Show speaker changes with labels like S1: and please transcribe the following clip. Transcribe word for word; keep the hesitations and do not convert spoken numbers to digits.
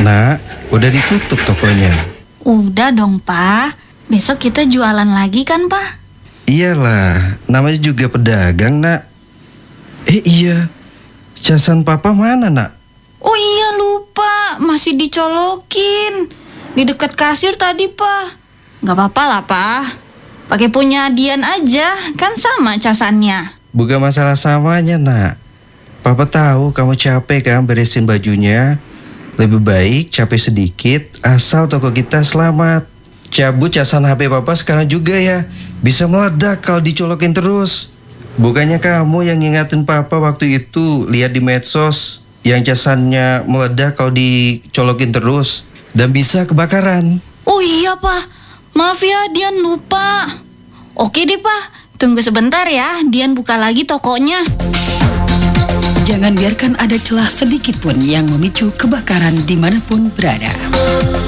S1: Nak, udah ditutup tokonya.
S2: Udah dong, Pak. Besok kita jualan lagi kan, Pak?
S1: Iyalah, namanya juga pedagang, Nak. Eh iya, casan papa mana, Nak?
S2: Oh iya, lupa. Masih dicolokin. Di dekat kasir tadi, Pak. Gak apa-apa lah, Pak. Pakai punya Dian aja, kan sama casannya.
S1: Bukan masalah samanya, Nak. Papa tahu kamu capek kan beresin bajunya. Lebih baik capek sedikit, asal toko kita selamat. Cabut casan H P papa sekarang juga ya. Bisa meledak kalau dicolokin terus. Bukannya kamu yang ngingatin papa waktu itu lihat di medsos yang casannya meledak kalau dicolokin terus dan bisa kebakaran.
S2: Oh iya, Pak. Maaf ya, Dian lupa. Oke deh, Pak. Tunggu sebentar ya, Dian buka lagi tokonya.
S3: Jangan biarkan ada celah sedikit pun yang memicu kebakaran dimanapun berada.